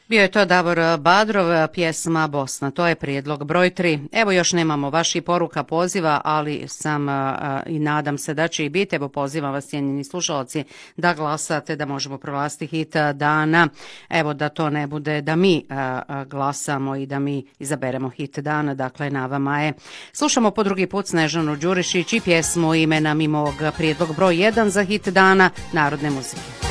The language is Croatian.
Bio je to Davor Badrov, pjesma Bosna, to je prijedlog broj 3. Evo još nemamo vaših poruka, poziva, ali sam i nadam se da će i biti. Evo pozivam vas, cijenjeni slušalci, da glasate, da možemo proglasiti hit dana. Evo da to ne bude da mi glasamo i da mi izaberemo hit dana, dakle na vama je. Slušamo po drugi put Snežanu Đurišić i pjesmu Imena mi mog, prijedlog broj 1 za hit dana narodne muzike.